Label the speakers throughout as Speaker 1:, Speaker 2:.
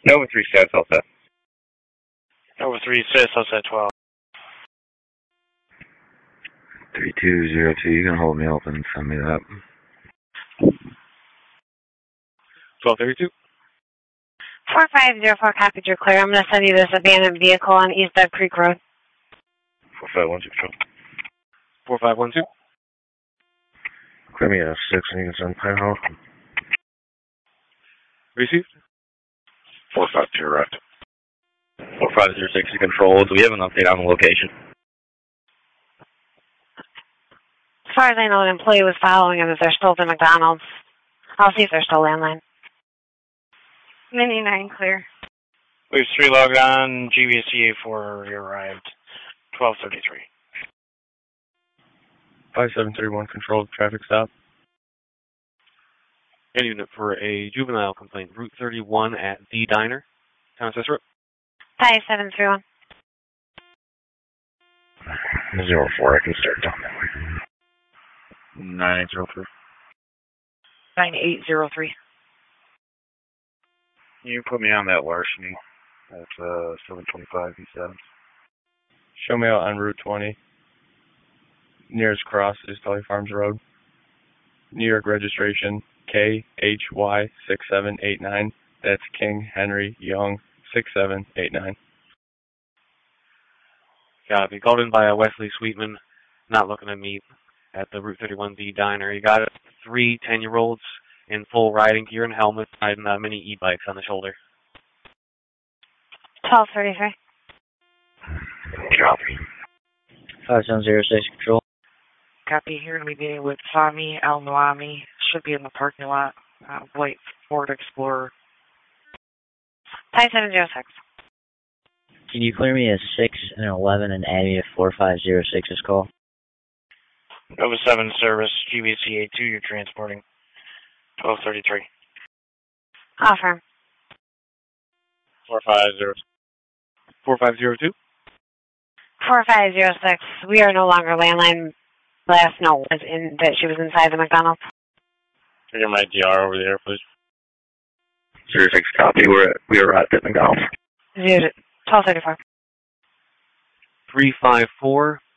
Speaker 1: Nova 3 stats all set.
Speaker 2: Nova 3 stats all set 12.
Speaker 3: 3202, you can hold me open and send me that.
Speaker 2: 1232.
Speaker 4: 4504, copied, you're clear. I'm going to send you this abandoned vehicle on East Dove Creek Road.
Speaker 1: 4512, control.
Speaker 2: 4512.
Speaker 3: Clear me at 6 and you can send Pinehole.
Speaker 2: Received.
Speaker 1: 452, right. 4506 to control. Do we have an update on the location?
Speaker 4: As far as I know, an employee was following him if they're still at the McDonald's. I'll see if they're still landline. 99, clear.
Speaker 2: Wave 3 logged on, GVSCA 4 arrived, 1233.
Speaker 5: 5731, controlled traffic stop.
Speaker 2: Any unit for a juvenile complaint, Route 31 at The Diner. Town Road.
Speaker 4: 5731.
Speaker 3: 04, I can start down that way.
Speaker 1: 9803.
Speaker 4: 9803.
Speaker 1: You put me on that larceny. That's 725 East Adams.
Speaker 5: Show me out on Route 20. Nearest cross is Tully Farms Road. New York registration KHY6789. That's King Henry Young 6789.
Speaker 2: Got it. Called in by a Wesley Sweetman, not looking to meet at the Route 31 The Diner. You got 3 10-year-olds in full riding gear and helmets riding mini e-bikes on the shoulder.
Speaker 4: 1233.
Speaker 3: Copy.
Speaker 6: 5706, control.
Speaker 7: Copy. Here going to be meeting with Fahmi Al-Nuami. Should be in the parking lot. White Ford Explorer.
Speaker 4: 5706.
Speaker 6: Can you clear me a 6 and an 11 and add me a 4506's call?
Speaker 2: Nova 7 service, GVCA 2, you're transporting. 1233.
Speaker 4: Affirm.
Speaker 2: 4502.
Speaker 4: 4506. We are no longer landline. Last note was in that she was inside the McDonald's.
Speaker 2: Can you get my DR over there, please?
Speaker 1: 06, copy. We arrived at McDonald's.
Speaker 4: 1234.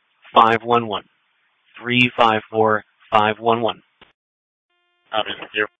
Speaker 2: 354511. 354511. Copy, 0.